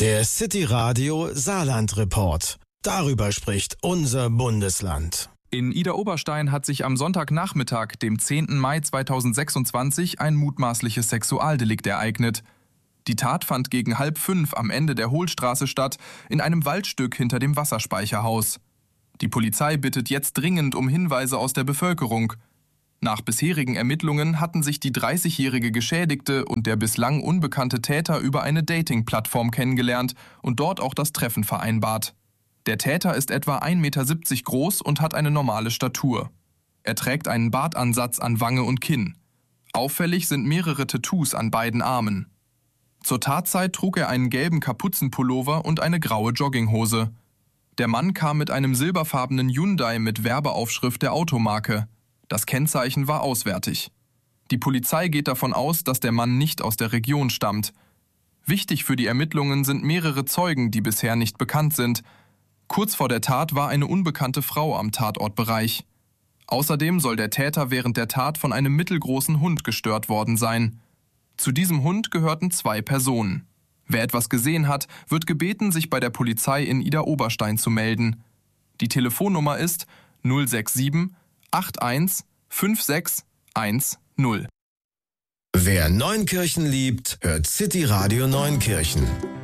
Der City Radio Saarland Report. Darüber spricht unser Bundesland. In Idar-Oberstein hat sich am Sonntagnachmittag, dem 10. Mai 2026, ein mutmaßliches Sexualdelikt ereignet. Die Tat fand gegen 4:30 am Ende der Hohlstraße statt, in einem Waldstück hinter dem Wasserspeicherhaus. Die Polizei bittet jetzt dringend um Hinweise aus der Bevölkerung. Nach bisherigen Ermittlungen hatten sich die 30-jährige Geschädigte und der bislang unbekannte Täter über eine Dating-Plattform kennengelernt und dort auch das Treffen vereinbart. Der Täter ist etwa 1,70 Meter groß und hat eine normale Statur. Er trägt einen Bartansatz an Wange und Kinn. Auffällig sind mehrere Tattoos an beiden Armen. Zur Tatzeit trug er einen gelben Kapuzenpullover und eine graue Jogginghose. Der Mann kam mit einem silberfarbenen Hyundai mit Werbeaufschrift der Automarke. Das Kennzeichen war auswärtig. Die Polizei geht davon aus, dass der Mann nicht aus der Region stammt. Wichtig für die Ermittlungen sind mehrere Zeugen, die bisher nicht bekannt sind. Kurz vor der Tat war eine unbekannte Frau am Tatortbereich. Außerdem soll der Täter während der Tat von einem mittelgroßen Hund gestört worden sein. Zu diesem Hund gehörten 2 Personen. Wer etwas gesehen hat, wird gebeten, sich bei der Polizei in Idar-Oberstein zu melden. Die Telefonnummer ist 067 81 5610. Wer Neunkirchen liebt, hört City Radio Neunkirchen.